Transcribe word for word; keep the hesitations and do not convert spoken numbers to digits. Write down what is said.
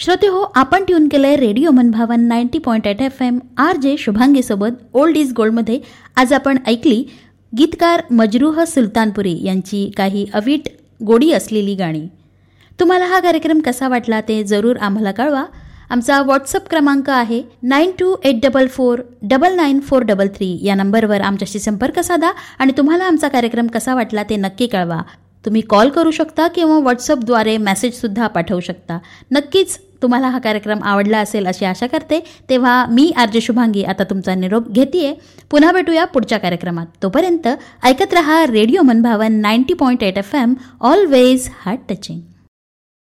श्रोते हो, आपण ट्यून केलंय रेडिओ मनभावन ninety point eight F M. R J शुभांगीसोबत old is गोल्डमध्ये आज आपण ऐकली गीतकार मजरूह सुलतानपुरी यांची काही अवीट गोडी असलेली गाणी. तुम्हाला हा कार्यक्रम कसा वाटला ते जरूर आम्हाला कळवा. आमचा व्हॉट्सअप क्रमांक आहे nine to eight double four double nine four double three. या नंबरवर आमच्याशी संपर्क साधा आणि तुम्हाला आमचा कार्यक्रम कसा वाटला ते नक्की कळवा. तुम्ही कॉल करू शकता किंवा व्हॉट्सअपद्वारे मेसेजसुद्धा पाठवू शकता. नक्कीच तुम्हाला हा कार्यक्रम आवडला असेल अशी आशा करते. तेव्हा मी आर जे शुभांगी आता तुमचा निरोप घेतेय. पुन्हा भेटूया पुढच्या कार्यक्रमात. तोपर्यंत ऐकत रहा रेडिओ मनभावन ninety point eight F M. Always heart touching.